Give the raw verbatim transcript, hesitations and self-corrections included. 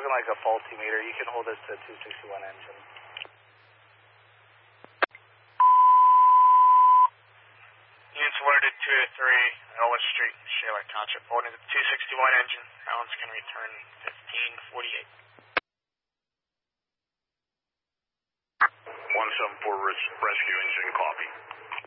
looking like a faulty meter. You can hold this to two sixty-one engine. Units alerted two oh three, Ellis Street, Shaler Township, holding the two sixty-one engine. Allen's can return fifteen forty-eight. one seven four res rescue engine, copy.